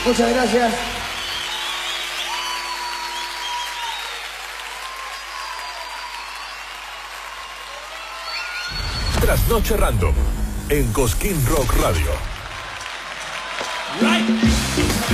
Muchas gracias. Trasnoche Random en Cosquín Rock Radio. Right.